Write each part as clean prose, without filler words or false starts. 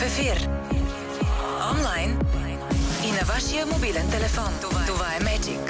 ефир. Онлайн и на вашия мобилен телефон. Това е Magic.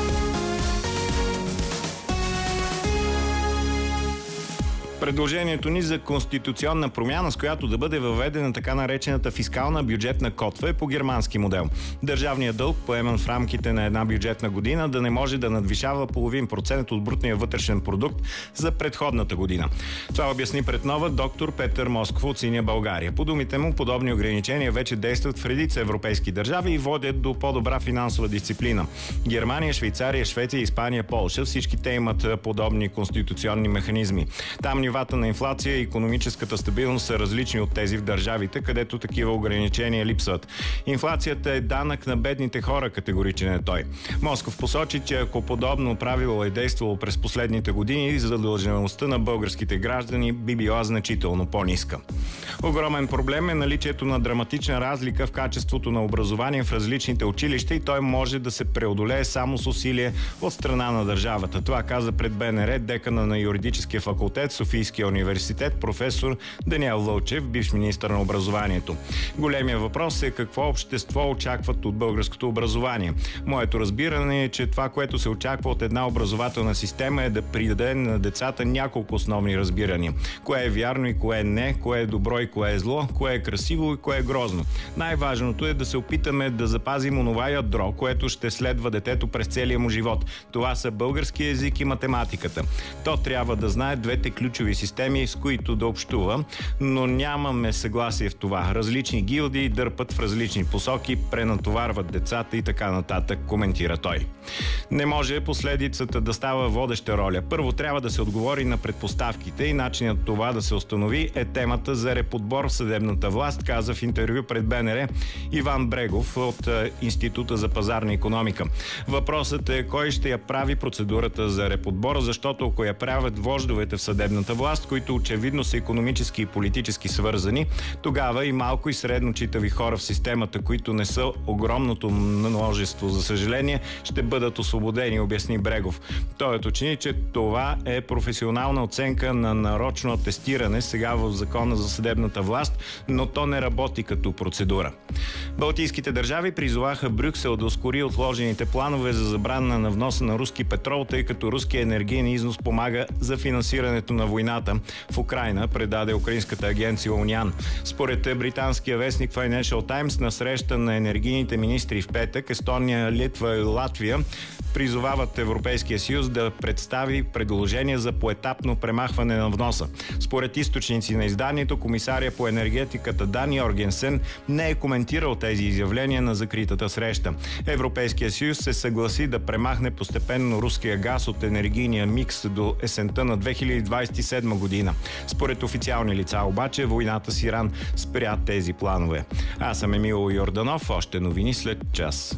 Предложението ни за конституционна промяна, с която да бъде въведена така наречената фискална бюджетна котва, е по германски модел. Държавният дълг, поеман в рамките на една бюджетна година, да не може да надвишава 0,5% от брутния вътрешен продукт за предходната година. Това обясни пред Нова доктор Петър Москов от Синя България. По думите му, подобни ограничения вече действат в редица европейски държави и водят до по-добра финансова дисциплина. Германия, Швейцария, Швеция, Испания, Полша, всички те имат подобни конституционни механизми. Там нивата на инфлация и икономическата стабилност са различни от тези в държавите, където такива ограничения липсват. Инфлацията е данък на бедните хора, категоричен е той. Москов посочи, че ако подобно правило е действало през последните години, задължеността на българските граждани би била значително по-ниска. Огромен проблем е наличието на драматична разлика в качеството на образование в различните училища и той може да се преодолее само с усилие от страна на държавата. Това каза пред БНР декана на юридическия факултет Софийския университет професор Даниел Вълчев, бивш министър на образованието. Големия въпрос е какво общество очакват от българското образование. Моето разбиране е, че това, което се очаква от една образователна система е да придаде на децата няколко основни разбирания. Кое е вярно и кое не, кое е добро и кое е зло, кое е красиво и кое е грозно. Най-важното е да се опитаме да запазим онова ядро, което ще следва детето през целия му живот. Това са български език и математиката. То трябва да знае двете ключови системи, с които да общува, но нямаме съгласие в това. Различни гилдии дърпат в различни посоки, пренатоварват децата и така нататък, коментира той. Не може последицата да става водеща роля. Първо трябва да се отговори на предпоставките и начинът това да се установи е темата за реподбор в съдебната власт, каза в интервю пред БНР Иван Брегов от Института за пазарна икономика. Въпросът е кой ще я прави процедурата за реподбор, защото ако я правят вождовете в съдебната власт, които очевидно са икономически и политически свързани, тогава и малко и средно читави хора в системата, които не са огромното множество, за съжаление, ще бъдат освободени, обясни Брегов. Той уточни, че това е професионална оценка на нарочно атестиране сега в Закона за съдебната власт, но то не работи като процедура. Балтийските държави призоваха Брюксел да ускори отложените планове за забрана на вноса на руски петрол, тъй като руския енергиен износ помага за финансирането на войната в Украйна, предаде украинската агенция Униан. Според британския вестник Financial Times, на среща на енергийните министри в петък, Естония, Литва и Латвия призовават Европейския съюз да представи предложение за поетапно премахване на вноса. Според източници на изданието, комисария по енергетиката Дан Йоргенсен не е коментирал тези изявления на закритата среща. Европейския съюз се съгласи да премахне постепенно руския газ от енергийния микс до есента на 2027 година. Според официални лица обаче, войната с Иран спря тези планове. Аз съм Емил Йорданов, още новини след час.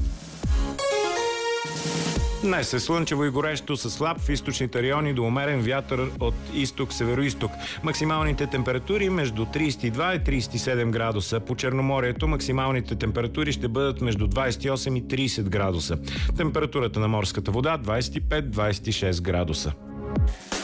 Днес е слънчево и горещо със слаб в източните райони до умерен вятър от изток-североизток. Максималните температури между 32 и 37 градуса. По Черноморието максималните температури ще бъдат между 28 и 30 градуса. Температурата на морската вода 25-26 градуса.